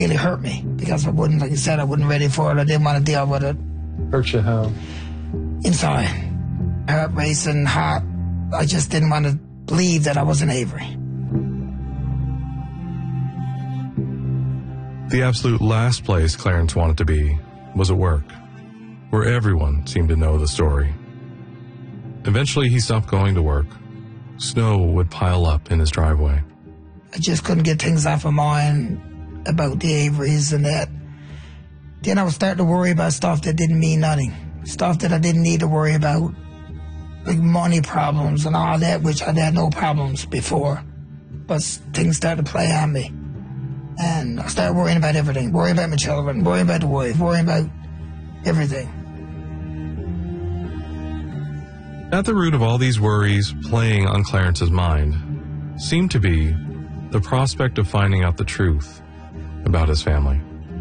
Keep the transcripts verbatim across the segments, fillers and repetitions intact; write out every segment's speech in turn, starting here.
really hurt me because I wasn't, like you said, I wasn't ready for it. I didn't want to deal with it. Hurt you how? Inside. Heart racing, heart. I just didn't want to believe that I was an Avery. The absolute last place Clarence wanted to be was at work, where everyone seemed to know the story. Eventually, he stopped going to work. Snow would pile up in his driveway. I just couldn't get things off my mind about the Averys and that. Then I was starting to worry about stuff that didn't mean nothing. Stuff that I didn't need to worry about. Like money problems and all that, which I had no problems before. But things started to play on me. And I started worrying about everything. Worrying about my children, worrying about the wife, worrying about everything. At the root of all these worries playing on Clarence's mind seemed to be the prospect of finding out the truth about his family.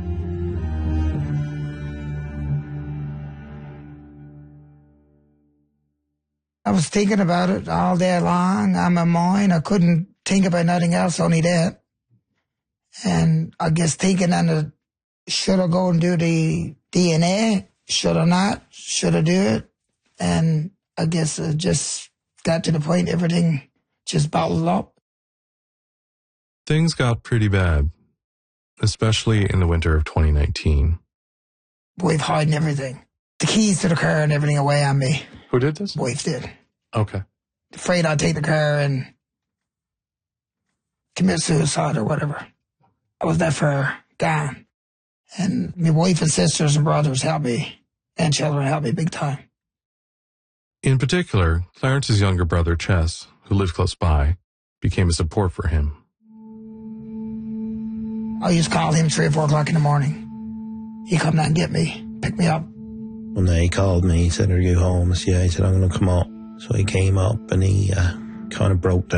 I was thinking about it all day long on my mind. I couldn't think about nothing else, only that. And I guess thinking on the, should I go and do the D N A? Should I not? Should I do it? And I guess it just got to the point everything just bottled up. Things got pretty bad, especially in the winter of twenty nineteen. Wife hiding everything. The keys to the car and everything away on me. Who did this? Wife did. Okay. Afraid I'd take the car and commit suicide or whatever. I was that far gone. And my wife and sisters and brothers helped me, and children helped me big time. In particular, Clarence's younger brother, Chess, who lived close by, became a support for him. I used to call him three or four o'clock in the morning. He'd come down and get me, pick me up. One day he called me, he said, "Are you home?" I said, "Yeah." He said, "I'm going to come up." So he came up and he uh, kind of broke down.